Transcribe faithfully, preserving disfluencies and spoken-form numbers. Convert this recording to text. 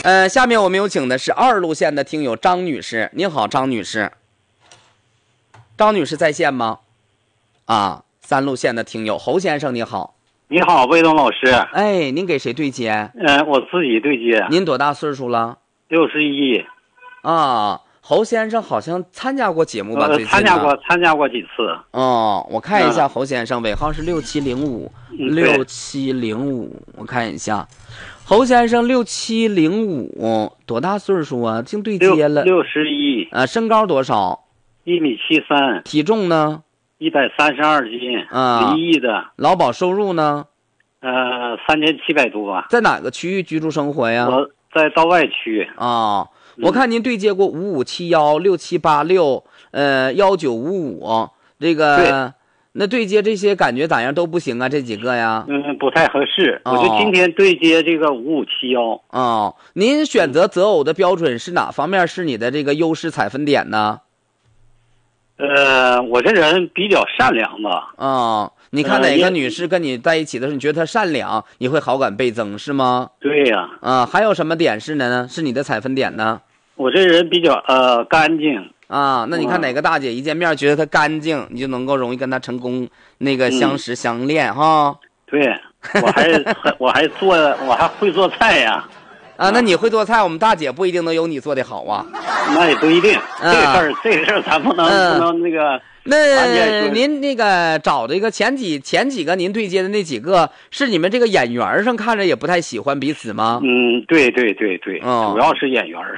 呃，下面我们有请的是二路线的听友张女士，您好，张女士。张女士在线吗？啊，三路线的听友侯先生你好。 你好，魏东老师。 哎，您给谁对接？ 嗯、呃，我自己对接。 您多大岁数了？ 六十一。 啊，侯先生好像参加过节目吧？ 呃， 最近参加过，参加过几次。 哦，我看一下嗯、 侯先生，尾号是六七零五， 嗯六七零五，我看一下，侯先生六七零五，多大岁数啊？净对接了。 六十一。 啊，身高多少？ 一米七三。 体重呢？ 一百三十二斤。 啊， 离异的。 劳保收入呢？ 呃，三千七百多吧。 在哪个区域居住生活呀？ 我在道外区。 啊，我看您对接过五五七幺六七八六，呃，幺九五五，这个对那对接这些感觉咋样？都不行啊，这几个呀？ 嗯，不太合适。 哦、 我就今天对接这个五五七幺。 哦，您选择择偶的标准是哪方面？是你的这个优势采分点呢？ 呃，我这人比较善良吧。 啊、哦，你看哪个女士跟你在一起的时候，你觉得她善良，你会好感倍增，是吗？ 对呀。 啊，还有什么点是呢？是你的采分点呢？ 我这人比较呃干净。 啊，那你看哪个大姐一见面觉得她干净，你就能够容易跟她成功那个相识相恋、嗯、哈。 对，我还我还做我还会做菜呀。 啊，那你会做菜，我们大姐不一定能有你做的好啊。 那也不一定， 啊、 这个事儿这个事儿咱不能、嗯、不能那个。 那您那个找这个前几前几个您对接的那几个，是你们这个眼缘上看着也不太喜欢彼此吗？ 嗯，对对对对， 哦、 主要是眼缘。